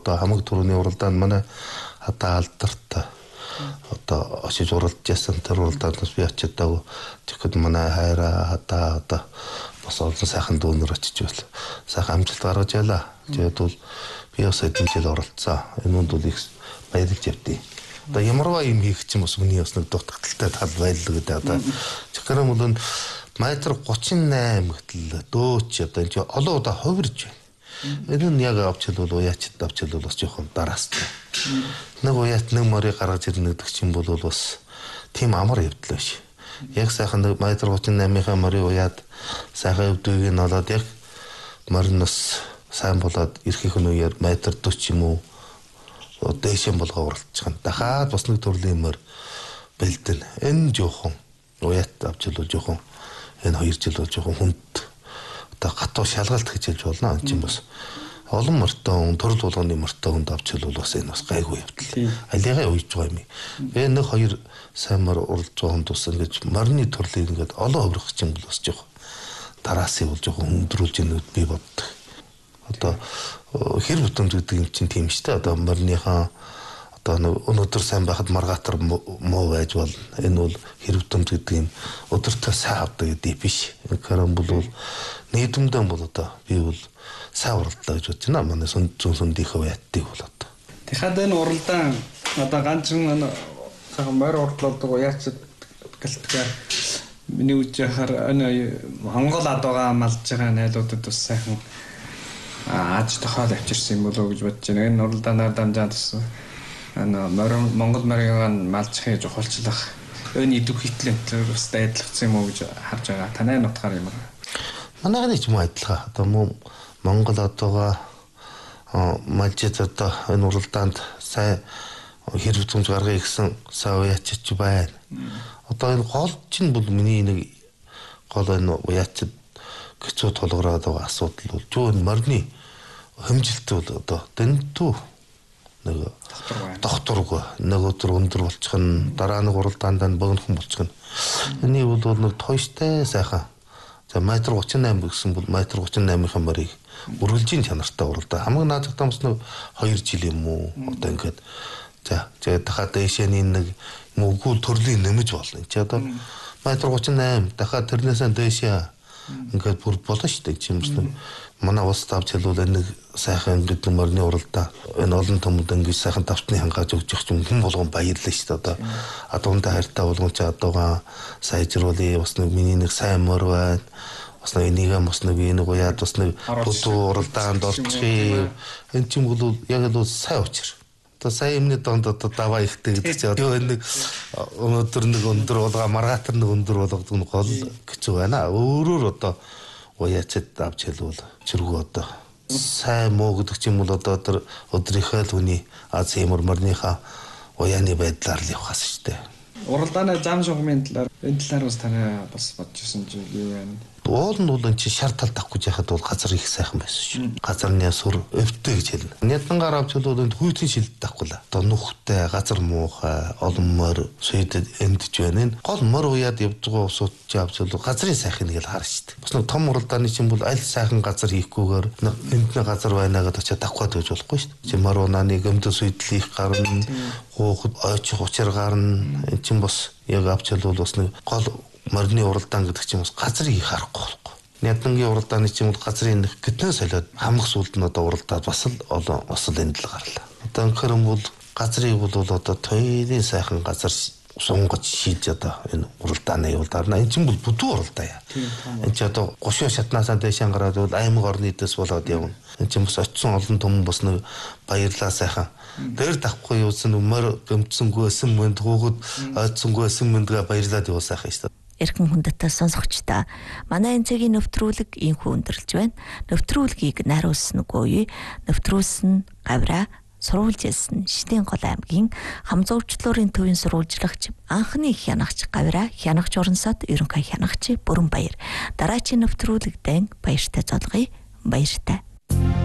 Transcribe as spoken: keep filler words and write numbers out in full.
одоо хамаг түрүүний уралдаанд манай хата алдарт одоо очиж уралдаж ясан тэр уралдаанд би очиадаа тэгэхэд манай хайраа хата одоо бас олон сайхан дүүнер очиж байл. Сайхан амжилт гаргаж ялаа. Тэгээд бол би бас эдгээр жил оролцсон. Энэ үнд бол их баярлж явдیں۔ Одоо ямарваа юм хийх чинь бас миний бас нэг дутагдaltaй тал байлаа гэдэг. Одоо тэгэхээр мөн метр thirty eight гэтэл дөөч одоо энэ олон удаа хувирж байна. Энэ нь яг авчил бол уяачд авчил бол бас жоохон дараас. Нэг уяат нэг морийг гаргаж ирнэ гэдэг чинь бол бас тийм амар явдал биш. Яг сайхан нэг метр thirty eight-ийн морийг уяад сайхан өвдөгийг нь олоод яг мориноос сайн болоод ирэхийнх нь үеэр метр forty юм уу дээшэн болгоо уралдаж байгаа. Дахиад бас нэг төрлийн морь бэлдэн. Энэ жоохон уяат авчил бол жоохон энэ хоёр жил бол жоохон хүнд одоо гатуу шалгалт гэж хэлж болно. Энд чинь бас олон морьтой төрөл болгоны морьтой хүнд авчил бол бас энэ бас гайгүй явдал. Алигаа уйж байгаа юм. Би нэг хоёр сайн морь уралж байгаа хүнд бас ингэж морьны төрлийг ингээд олон хувирах чинь бол бас жоохон дараасыг бол жоохон өндрүүлж ийнүүд би боддог. Одоо хэр бүтэмж гэдэг юм чинь тийм шүү дээ. Одоо морьныхаа одоо өнөөдөр сайн байхад маргаатар муу байж болно. Энэ бол хэр бүтэмж гэдэг юм өдөртөө сайн авдаг гэдэг биш. Тэгэхээр бол нийтэмдэн бол одоо би бол сайн уралдлаа гэж бодож байна. Манай сүнд зүүн сүндийнхөө яаттыг бол одоо. Тэгэхэд энэ уралдаан одоо ганцхан сайхан морь уралдаг уяач гэлтгээр миний үжихаар энэ Монгол адуугаа амлж байгаа найлуудад бас сайхан ааж тохиол авчирсан юм болоо гэж бодож байна. Энэ уралдаанаар дамжаад бас энэ Монгол морийг малжихыг жохолчлах энэ идэв хитлэнтээр бас дайдлагдсан юм уу гэж харж байгаа. Танай нутгаар юм аа. Манайхны ч юм адилхан. Одоо мөн Монгол адуугаа малжид одоо энэ уралдаанд сайн хэрэг зэмж гаргая гэсэн сайн уяачч байна. Одоо энэ гол чинь бол миний нэг гол энэ уяачд гэцүү тулгараад байгаа асуудал бол зүүн морины хэмжилт бол одоо дэнтүү нэг докторгүй нэг өдөр өндөр болчих нь дараа нэг уралдаанд богинохон болчих нь. Эний бол нэг тойштой сайхан. За метр thirty eight гэсэн бол метр thirty eight-ийн морийг үргэлжийн чанартай уралдаа. Хамгийн наазахтай бас нэг two жил юм уу одоо ингээд за тэгээд дахиад дэшэний нэг мөгүүл төрлийн нэмж болно. Чи одоо метр thirty eight дахиад тэрнээсээ дэшээ ингээд бүр болно шүү дээ. Чи юмс нэг манай улс тавч хэлвэл нэг сайхан гэдэг морины уралдаа энэ олон төмөд ингээд сайхан тавтны хангааж өгч явах юм хэн болгон баярлаа шүү дээ. Одоо адуунтай хайртай болгон чи адуугаа сайжруулъя. Бас нэг миний нэг сайн морь байна. Бас нэг энийг бас нэг энэ уяад бас нэг бүдүү уралдаанд орчихъя. Энэ ч юм бол яг л сайн учир. Одоо сайн юмны донд одоо даваа ихтэй гэдэг чи одоо нэг өнөөдөр нэг өндөр болгоо маргаатар нэг өндөр болгодог нь гол гэж байна. Өөрөөр одоо уяачд авч хэлвэл чиргүү одоо сайн муу гэдэг ч юм бол одоо тэр өдрийнхөө л хүний аз ямар морныхаа уяаны байдлаар л явахаас шүү дээ. Уралдааны зам шугамын талаар энэ талаар бас танай бас бодож ирсэн чинь юу вэ? Уул нь бол энэ чинь шар тал тахгүй яхад бол газар их сайхан байсан шүү. Газарны сур өвдөө гэж хэлнэ. Нядангаар авч бол энэ хүйтэн шилд тахгүй л. Одоо нүхтэй, газар муухай, олон морь сүйдэд эндж байна. Энэ гол морь уяад явж байгаа усууд чи авч бол газрын сайхыг л харна шүү дээ. Бас нэг том уралдааны чинь бол аль сайхан газар хийхгүйгээр эндний газар байна гэдээ очиад давхад байж болохгүй шүү дээ. Чи морь унааны гэмдэ сүйдэл их гарна, хуухад ойчих учир гарна. Энд чинь бас яг авч бол бас нэг гол морины уралдаан гэдэг чинь бас газрыг их харахгүй болохгүй. Нядангийн уралдааны чинь бол газрын нэг гитнээ солиод хамх сүлд нь одоо уралдаад бас л олон бас л энд л гарлаа. Одоо анхаар нь бол газрыг бол одоо тойлын сайхан газар сунгаж шийдж одоо энэ уралдааны явуулдарна. Энэ чинь бол бүдүү уралдаа яа. Энэ чинь одоо гушуу шатнаасаа дэшэн гараад бол аймаг орны дэс болоод явна. Энэ чинь бас очсон олон том бас нэг баярлаа сайхан. Тэр давхгүй юусан мөр гэмтсэнгүй эсэн мэнд хөөгд ойцсонгүй эсэн мэндгээ баярлаад явуулсаах юм шүү дээ. Эрхэн хүндэтэй сонсогчдаа манай энэ цагийн нэвтрүүлэг инхүү өндөрлж байна. Нэвтрүүлгийг найруулсан үгүй нэвтрүүлсэн гавраа сурвалж ялсан Шидийн гол аймгийн хамзуурчлуурын төвийн сурвалжлагч анхны хянагч гавраа хянагч орнсод ерөнхий хянагч Бүрэн Баяр дараачийн нэвтрүүлэгдэн баяртай золгоё. Баяртай.